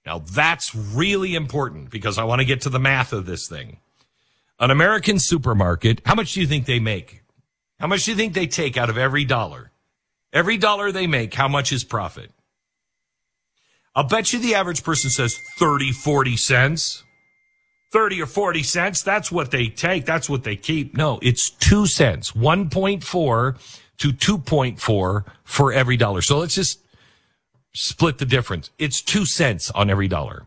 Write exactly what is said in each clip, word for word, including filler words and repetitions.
Now, that's really important because I want to get to the math of this thing. An American supermarket, how much do you think they make? How much do you think they take out of every dollar? Every dollar they make, how much is profit? I'll bet you the average person says thirty, forty cents. thirty or forty cents, that's what they take. That's what they keep. No, it's two cents, one point four to two point four for every dollar. So let's just split the difference. It's two cents on every dollar.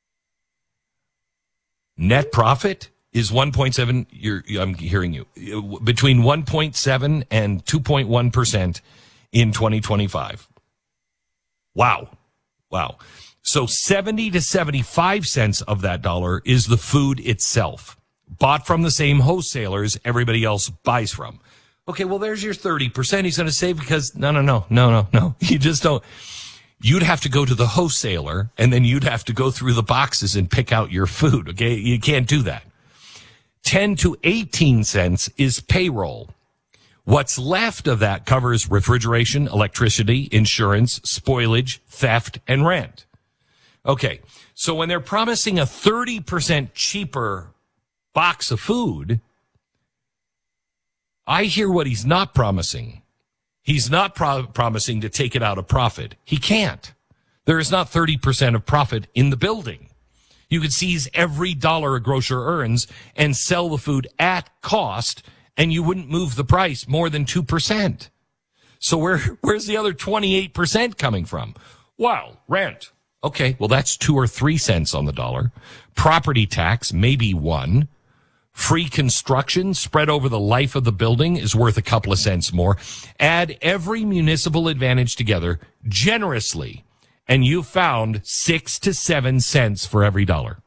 Net profit is one point seven. You're, I'm hearing you. Between one point seven and two point one percent in twenty twenty-five. Wow. Wow. So seventy to seventy-five cents of that dollar is the food itself, bought from the same wholesalers everybody else buys from. Okay, well, there's your thirty percent he's going to save because no, no, no, no, no, no. You just don't. You'd have to go to the wholesaler and then you'd have to go through the boxes and pick out your food. Okay, you can't do that. ten to eighteen cents is payroll. What's left of that covers refrigeration, electricity, insurance, spoilage, theft, and rent. Okay, so when they're promising a thirty percent cheaper box of food, I hear what he's not promising. He's not pro- promising to take it out of profit. He can't. There is not thirty percent of profit in the building. You could seize every dollar a grocer earns and sell the food at cost, and you wouldn't move the price more than two percent. So where where's the other twenty-eight percent coming from? Well, rent. Okay, well, that's two or three cents on the dollar. Property tax, maybe one. Free construction spread over the life of the building is worth a couple of cents more. Add every municipal advantage together generously, and you found six to seven cents for every dollar.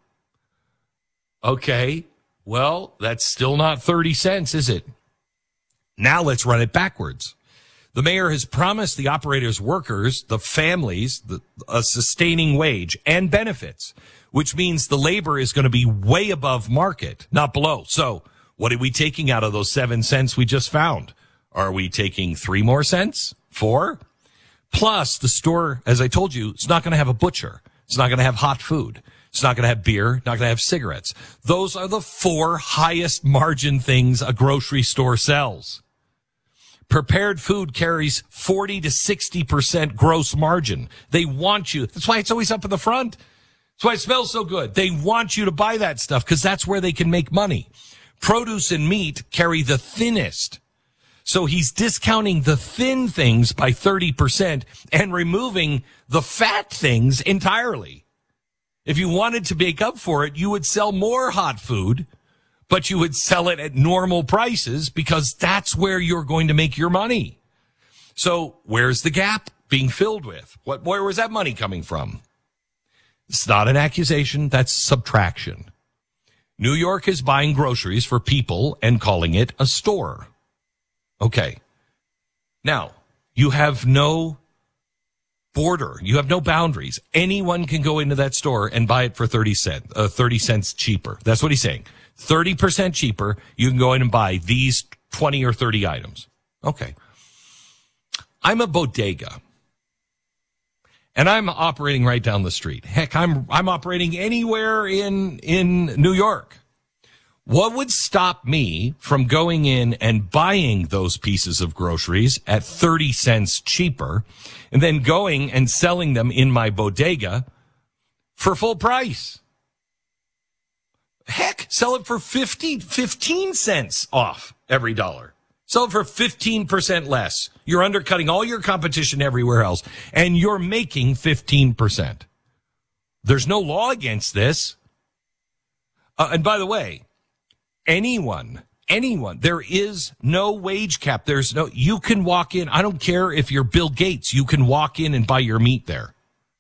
Okay, well, that's still not thirty cents, is it? Now let's run it backwards. The mayor has promised the operators' workers, the families, the, a sustaining wage and benefits, which means the labor is going to be way above market, not below. So what are we taking out of those seven cents we just found? Are we taking three more cents? Four? Plus, the store, as I told you, it's not going to have a butcher. It's not going to have hot food. It's not going to have beer, not going to have cigarettes. Those are the four highest margin things a grocery store sells. Prepared food carries forty to sixty percent gross margin. They want you. That's why it's always up in the front. That's why it smells so good. They want you to buy that stuff because that's where they can make money. Produce and meat carry the thinnest. So he's discounting the thin things by thirty percent and removing the fat things entirely. If you wanted to make up for it, you would sell more hot food, but you would sell it at normal prices because that's where you're going to make your money. So where's the gap being filled with? What, where was that money coming from? It's not an accusation. That's subtraction. New York is buying groceries for people and calling it a store. Okay. Now, you have no border. You have no boundaries. Anyone can go into that store and buy it for thirty cents, uh, thirty cents cheaper. That's what he's saying. thirty percent cheaper. You can go in and buy these twenty or thirty items. Okay. I'm a bodega. And I'm operating right down the street. Heck, I'm I'm operating anywhere in in New York. What would stop me from going in and buying those pieces of groceries at thirty cents cheaper and then going and selling them in my bodega for full price? Heck, sell it for fifty, fifteen cents off every dollar. Sell it for fifteen percent less. You're undercutting all your competition everywhere else, and you're making fifteen percent. There's no law against this. Uh, and by the way, anyone, anyone, there is no wage cap. There's no, you can walk in. I don't care if you're Bill Gates. You can walk in and buy your meat there.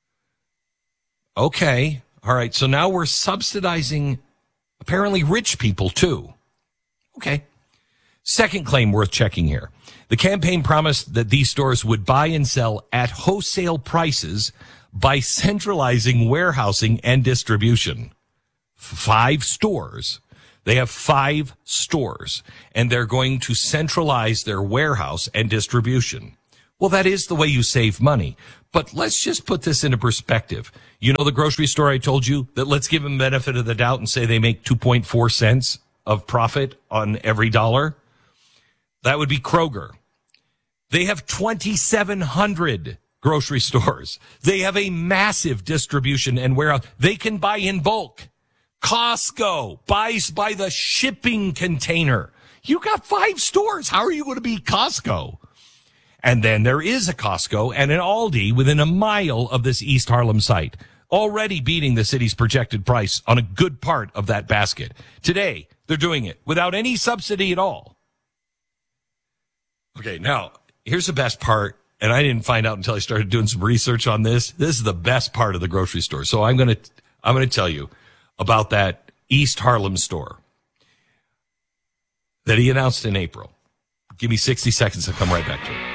Okay. All right. So now we're subsidizing apparently rich people too. Okay. Second claim worth checking here. The campaign promised that these stores would buy and sell at wholesale prices by centralizing warehousing and distribution. Five stores. They have five stores, and they're going to centralize their warehouse and distribution. Well, that is the way you save money. But let's just put this into perspective. You know the grocery store I told you that let's give them benefit of the doubt and say they make two point four cents of profit on every dollar? That would be Kroger. They have twenty-seven hundred grocery stores. They have a massive distribution and warehouse. They can buy in bulk. Costco buys by the shipping container. You got five stores. How are you going to beat Costco? And then there is a Costco and an Aldi within a mile of this East Harlem site, already beating the city's projected price on a good part of that basket. Today, they're doing it without any subsidy at all. Okay, now, here's the best part, and I didn't find out until I started doing some research on this. This is the best part of the grocery store. So I'm going to I'm going to tell you about that East Harlem store that he announced in April. Give me sixty seconds. I'll come right back to it.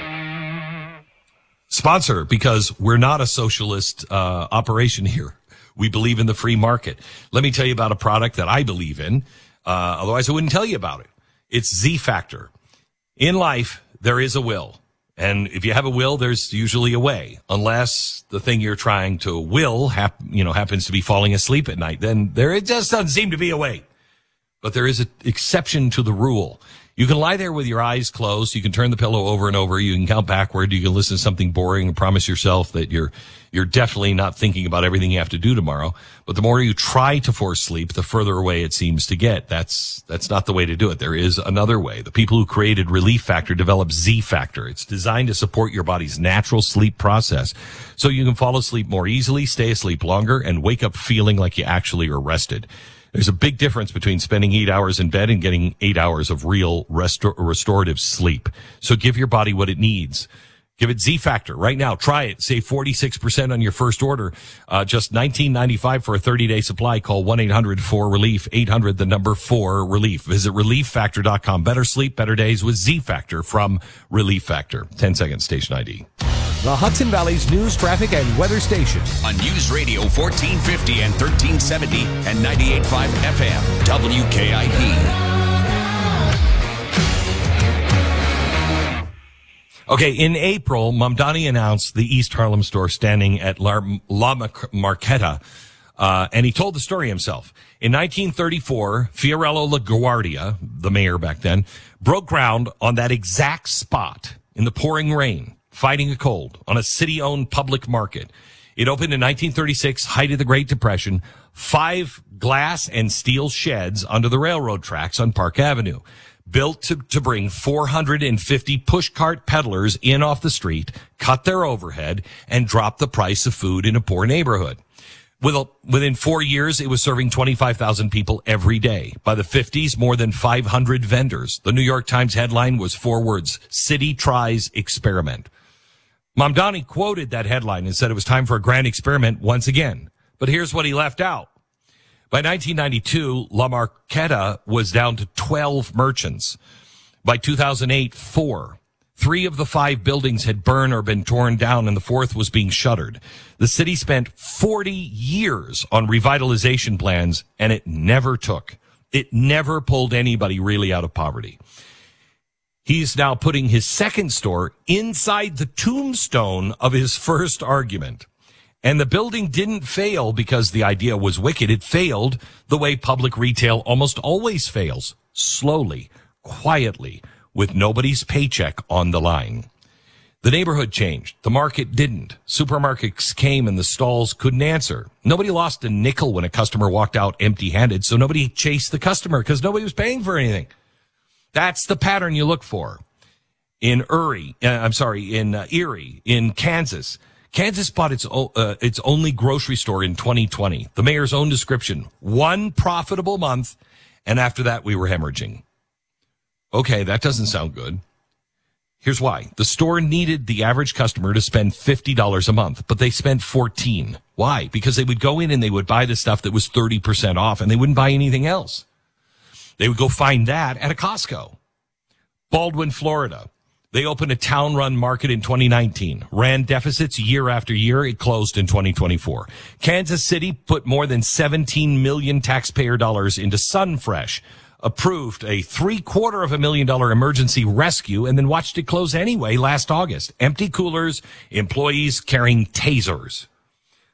Sponsor, because we're not a socialist uh, operation here. We believe in the free market. Let me tell you about a product that I believe in. Uh, otherwise, I wouldn't tell you about it. It's Z-Factor. In life, there is a will. And if you have a will, there's usually a way. Unless the thing you're trying to will hap- you know, happens to be falling asleep at night. Then there it just doesn't seem to be a way. But there is an exception to the rule. You can lie there with your eyes closed. You can turn the pillow over and over. You can count backward. You can listen to something boring and promise yourself that you're you're definitely not thinking about everything you have to do tomorrow. But the more you try to force sleep, the further away it seems to get. That's that's not the way to do it. There is another way. The people who created Relief Factor developed Z-Factor. It's designed to support your body's natural sleep process so you can fall asleep more easily, stay asleep longer, and wake up feeling like you actually are rested. There's a big difference between spending eight hours in bed and getting eight hours of real restor- restorative sleep. So give your body what it needs. Give it Z-Factor right now. Try it. Save forty-six percent on your first order. Uh, just nineteen ninety-five for a thirty-day supply. Call one eight hundred four relief. eight hundred, the number four relief. Visit relief factor dot com. Better sleep, better days with Z-Factor from Relief Factor. ten seconds, station I D. The Hudson Valley's news, traffic, and weather station. On News Radio fourteen fifty and thirteen seventy and ninety-eight point five F M, W K I P. Okay, in April, Mamdani announced the East Harlem store standing at La, La Marqueta, uh, and he told the story himself. In nineteen thirty-four, Fiorello LaGuardia, the mayor back then, broke ground on that exact spot in the pouring rain, fighting a cold on a city-owned public market. It opened in nineteen thirty-six, height of the Great Depression, five glass and steel sheds under the railroad tracks on Park Avenue, built to, to bring four hundred fifty pushcart peddlers in off the street, cut their overhead, and drop the price of food in a poor neighborhood. Within four years, it was serving twenty-five thousand people every day. By the fifties, more than five hundred vendors. The New York Times headline was four words: City tries experiment. Mamdani quoted that headline and said it was time for a grand experiment once again. But here's what he left out. By nineteen ninety-two, La Marqueta was down to twelve merchants. By two thousand eight, four. Three of the five buildings had burned or been torn down, and the fourth was being shuttered. The city spent forty years on revitalization plans, and it never took. It never pulled anybody really out of poverty. He's now putting his second store inside the tombstone of his first argument. And the building didn't fail because the idea was wicked. It failed the way public retail almost always fails. Slowly, quietly, with nobody's paycheck on the line. The neighborhood changed. The market didn't. Supermarkets came and the stalls couldn't answer. Nobody lost a nickel when a customer walked out empty-handed, so nobody chased the customer because nobody was paying for anything. That's the pattern you look for. In Erie, uh, I'm sorry, in uh, Erie, in Kansas. Kansas bought its o- uh, its only grocery store in twenty twenty. The mayor's own description: one profitable month, and after that we were hemorrhaging. Okay, that doesn't sound good. Here's why. The store needed the average customer to spend fifty dollars a month, but they spent fourteen dollars. Why? Because they would go in and they would buy the stuff that was thirty percent off, and they wouldn't buy anything else. They would go find that at a Costco. Baldwin, Florida. They opened a town-run market in twenty nineteen, ran deficits year after year. It closed in twenty twenty-four. Kansas City put more than seventeen million taxpayer dollars into Sunfresh, approved a three-quarter of a million dollar emergency rescue, and then watched it close anyway last August. Empty coolers, employees carrying tasers.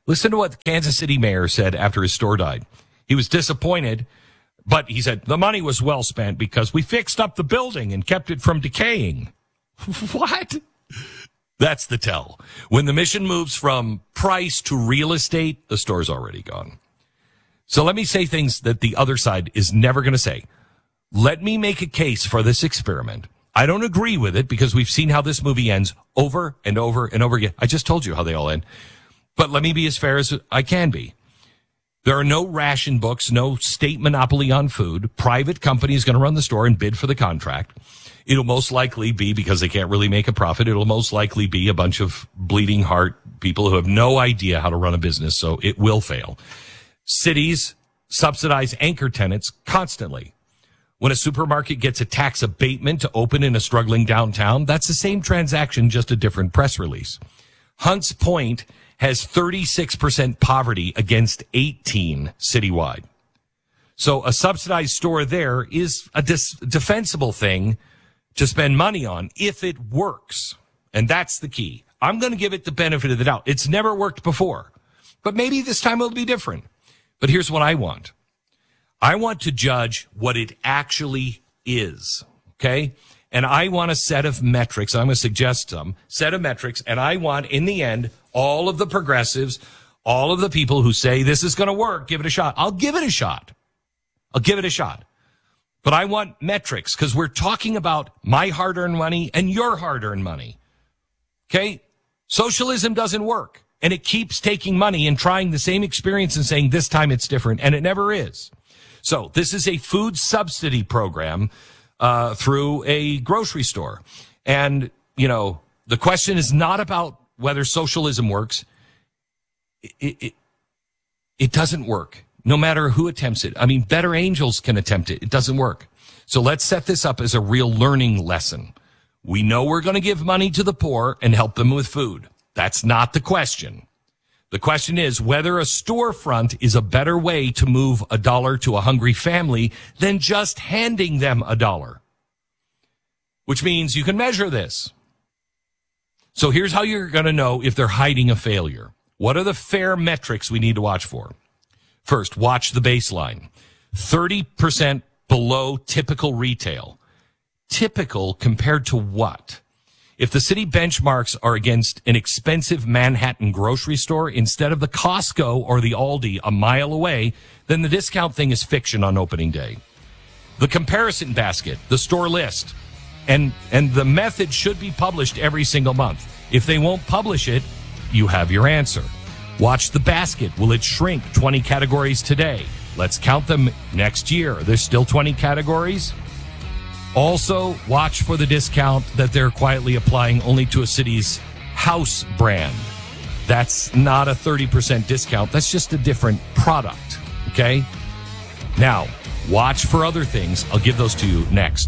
Listen to what the Kansas City mayor said after his store died. He was disappointed, but he said the money was well spent because we fixed up the building and kept it from decaying. What? That's the tell. When the mission moves from price to real estate, the store's already gone. So let me say things that the other side is never going to say. Let me make a case for this experiment. I don't agree with it because we've seen how this movie ends over and over and over again. I just told you how they all end. But let me be as fair as I can be. There are no ration books, no state monopoly on food. Private company is going to run the store and bid for the contract. It'll most likely be, because they can't really make a profit, it'll most likely be a bunch of bleeding heart people who have no idea how to run a business, so it will fail. Cities subsidize anchor tenants constantly. When a supermarket gets a tax abatement to open in a struggling downtown, that's the same transaction, just a different press release. Hunts Point has thirty-six percent poverty against eighteen citywide. So a subsidized store there is a dis- defensible thing to spend money on if it works. And that's the key. I'm going to give it the benefit of the doubt. It's never worked before, but maybe this time it'll be different. But here's what I want. I want to judge what it actually is. Okay. And I want a set of metrics. I'm going to suggest some set of metrics. And I want, in the end, all of the progressives, all of the people who say this is going to work, give it a shot. I'll give it a shot. I'll give it a shot. But I want metrics because we're talking about my hard-earned money and your hard-earned money. Okay? Socialism doesn't work. And it keeps taking money and trying the same experience and saying this time it's different. And it never is. So this is a food subsidy program uh, through a grocery store. And, you know, the question is not about whether socialism works. It, it, it doesn't work. No matter who attempts it. I mean, better angels can attempt it. It doesn't work. So let's set this up as a real learning lesson. We know we're going to give money to the poor and help them with food. That's not the question. The question is whether a storefront is a better way to move a dollar to a hungry family than just handing them a dollar. Which means you can measure this. So here's how you're going to know if they're hiding a failure. What are the fair metrics we need to watch for? First, watch the baseline. thirty percent below typical retail. Typical compared to what? If the city benchmarks are against an expensive Manhattan grocery store instead of the Costco or the Aldi a mile away, then the discount thing is fiction on opening day. The comparison basket, the store list, and, and the method should be published every single month. If they won't publish it, you have your answer. Watch the basket. Will it shrink twenty categories today? Let's count them next year. There's still twenty categories. Also, watch for the discount that they're quietly applying only to a city's house brand. That's not a thirty percent discount. That's just a different product. Okay? Now, watch for other things. I'll give those to you next.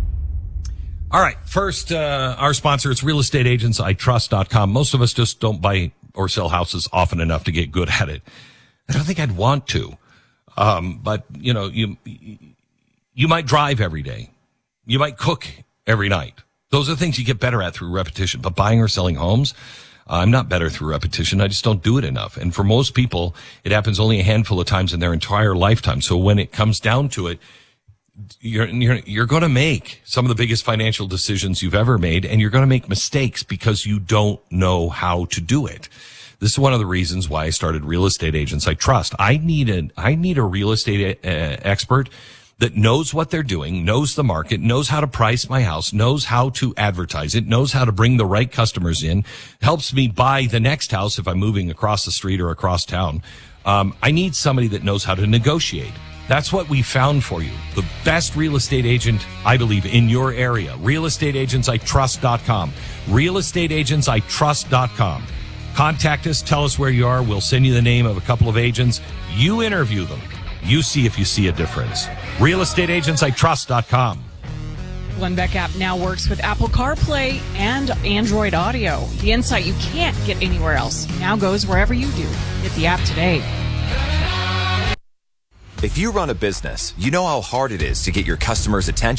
All right. First, uh, our sponsor, it's real estate agents I trust dot com. Most of us just don't buy or sell houses often enough to get good at it. I don't think I'd want to. Um, but, you know, you, you might drive every day. You might cook every night. Those are things you get better at through repetition. But buying or selling homes, uh, I'm not better through repetition. I just don't do it enough. And for most people, it happens only a handful of times in their entire lifetime. So when it comes down to it, you're, you're, you're going to make some of the biggest financial decisions you've ever made, and you're going to make mistakes because you don't know how to do it. This is one of the reasons why I started Real Estate Agents I Trust. I need a, I need a real estate uh, expert that knows what they're doing, knows the market, knows how to price my house, knows how to advertise it, knows how to bring the right customers in, helps me buy the next house if I'm moving across the street or across town. Um, I need somebody that knows how to negotiate. That's what we found for you. The best real estate agent, I believe, in your area. real estate agents I trust dot com. real estate agents I trust dot com. Contact us. Tell us where you are. We'll send you the name of a couple of agents. You interview them. You see if you see a difference. real estate agents I trust dot com. Glenn Beck app now works with Apple CarPlay and Android Auto. The insight you can't get anywhere else now goes wherever you do. Get the app today. If you run a business, you know how hard it is to get your customers' attention.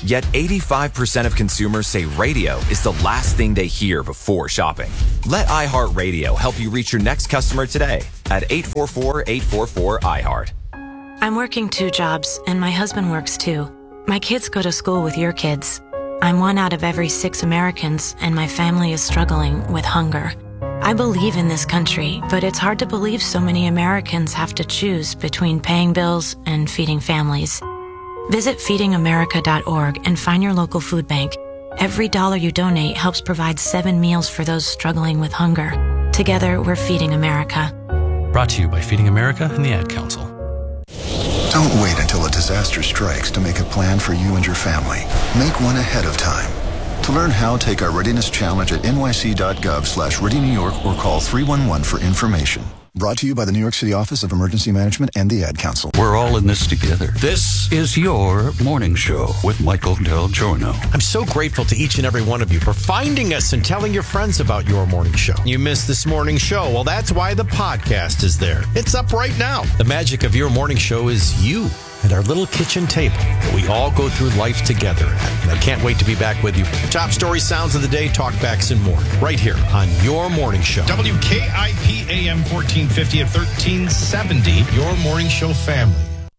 Yet eighty-five percent of consumers say radio is the last thing they hear before shopping. Let iHeartRadio help you reach your next customer today at eight four four, eight four four, I heart. I'm working two jobs, and my husband works too. My kids go to school with your kids. I'm one out of every six Americans, and my family is struggling with hunger. I believe in this country, but it's hard to believe so many Americans have to choose between paying bills and feeding families. Visit feeding america dot org and find your local food bank. Every dollar you donate helps provide seven meals for those struggling with hunger. Together, we're Feeding America. Brought to you by Feeding America and the Ad Council. Don't wait until a disaster strikes to make a plan for you and your family. Make one ahead of time. To learn how, take our Readiness Challenge at n y c dot gov slash ready new york or call three one one for information. Brought to you by the New York City Office of Emergency Management and the Ad Council. We're all in this together. This is your morning show with Michael Del Giorno. I'm so grateful to each and every one of you for finding us and telling your friends about your morning show. You missed this morning show. Well, that's why the podcast is there. It's up right now. The magic of your morning show is you at our little kitchen table that we all go through life together at. I can't wait to be back with you. Top story, sounds of the day, talkbacks, and more. Right here on your morning show. W K I P A M fourteen fifty at thirteen seventy, your morning show family.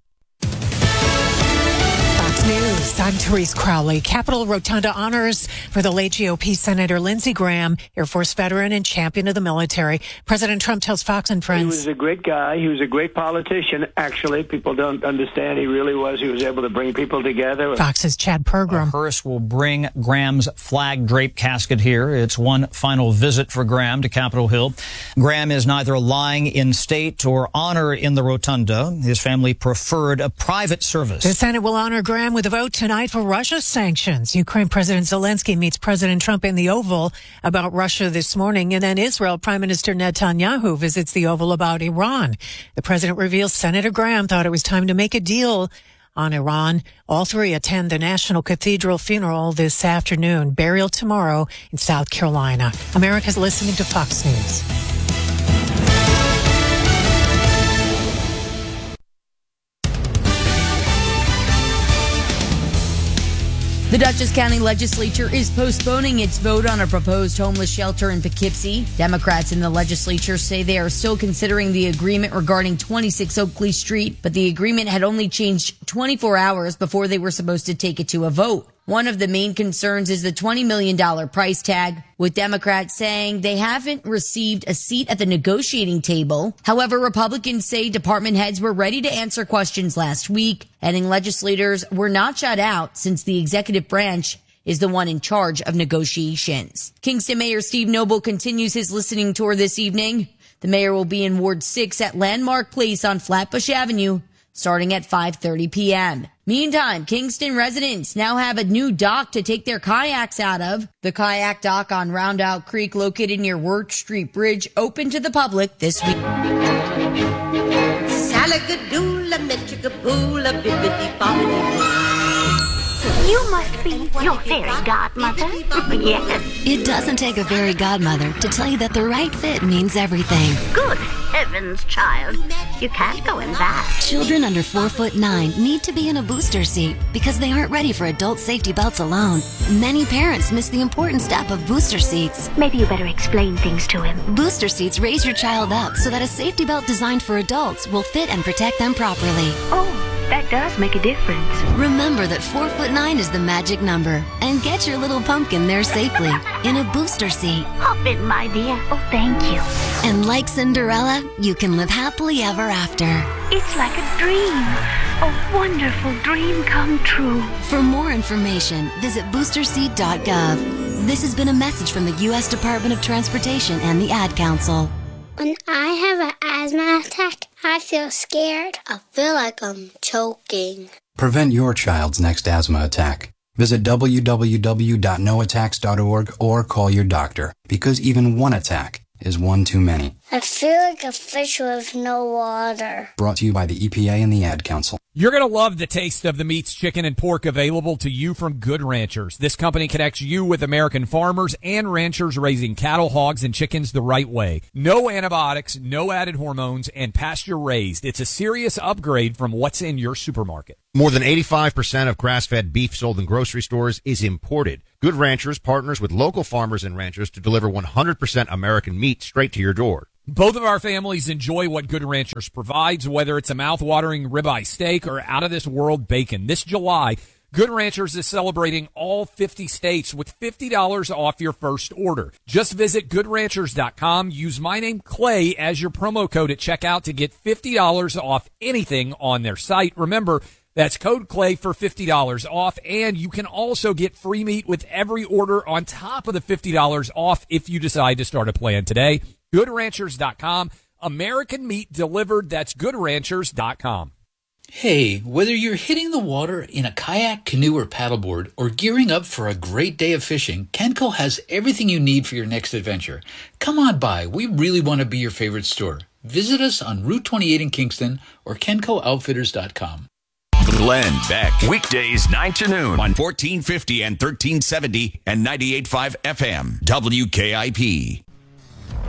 News. I'm Therese Crowley. Capitol Rotunda honors for the late G O P Senator Lindsey Graham, Air Force veteran and champion of the military. President Trump tells Fox and Friends. He was a great guy. He was a great politician, actually. People don't understand he really was. He was able to bring people together. Fox's Chad Pergram. Uh, Hearst will bring Graham's flag-draped casket here. It's one final visit for Graham to Capitol Hill. Graham is neither lying in state or honor in the Rotunda. His family preferred a private service. The Senate will honor Graham with a vote tonight for Russia sanctions. Ukraine President Zelensky meets President Trump in the Oval about Russia this morning, and then Israel Prime Minister Netanyahu visits the Oval about Iran. The president reveals Senator Graham thought it was time to make a deal on Iran. All three attend the National Cathedral funeral this afternoon, burial tomorrow in South Carolina. America's listening to Fox News. The Dutchess County Legislature is postponing its vote on a proposed homeless shelter in Poughkeepsie. Democrats in the legislature say they are still considering the agreement regarding twenty-six Oakley Street, but the agreement had only changed twenty-four hours before they were supposed to take it to a vote. One of the main concerns is the twenty million dollars price tag, with Democrats saying they haven't received a seat at the negotiating table. However, Republicans say department heads were ready to answer questions last week, adding legislators were not shut out since the executive branch is the one in charge of negotiations. Kingston Mayor Steve Noble continues his listening tour this evening. The mayor will be in Ward six at Landmark Place on Flatbush Avenue, starting at five thirty p.m. Meantime, Kingston residents now have a new dock to take their kayaks out of. The kayak dock on Roundout Creek, located near Wirt Street Bridge, opened to the public this week. Salagadoola, metricapoola, bibbidi bobbidi. You must be your fairy godmother. Yes. It doesn't take a fairy godmother to tell you that the right fit means everything. Good heavens, child. You can't go in that. Children under four foot nine need to be in a booster seat because they aren't ready for adult safety belts alone. Many parents miss the important step of booster seats. Maybe you better explain things to him. Booster seats raise your child up so that a safety belt designed for adults will fit and protect them properly. Oh. That does make a difference. Remember that four foot nine is the magic number, and get your little pumpkin there safely in a booster seat. Hop in, my dear. Oh, thank you. And like Cinderella, you can live happily ever after. It's like a dream, a wonderful dream come true. For more information, visit booster seat dot gov. This has been a message from the U S Department of Transportation and the Ad Council. When I have an asthma attack, I feel scared. I feel like I'm choking. Prevent your child's next asthma attack. Visit w w w dot no attacks dot org or call your doctor, because even one attack is one too many. I feel like a fish with no water. Brought to you by the E P A and the Ad Council. You're going to love the taste of the meats, chicken, and pork available to you from Good Ranchers. This company connects you with American farmers and ranchers raising cattle, hogs, and chickens the right way. No antibiotics, no added hormones, and pasture raised. It's a serious upgrade from what's in your supermarket. More than eighty-five percent of grass-fed beef sold in grocery stores is imported. Good Ranchers partners with local farmers and ranchers to deliver one hundred percent American meat straight to your door. Both of our families enjoy what Good Ranchers provides, whether it's a mouth-watering ribeye steak or out-of-this-world bacon. This July, Good Ranchers is celebrating all fifty states with fifty dollars off your first order. Just visit good ranchers dot com. Use my name, Clay, as your promo code at checkout to get fifty dollars off anything on their site. Remember, that's code Clay for fifty dollars off, and you can also get free meat with every order on top of the fifty dollars off if you decide to start a plan today. good ranchers dot com. American meat delivered. That's good ranchers dot com. Hey, whether you're hitting the water in a kayak, canoe, or paddleboard, or gearing up for a great day of fishing, Kenco has everything you need for your next adventure. Come on by. We really want to be your favorite store. Visit us on Route twenty-eight in Kingston or kenco outfitters dot com. Glenn Beck. Weekdays nine to noon on fourteen fifty and thirteen seventy and ninety-eight point five F M. W K I P.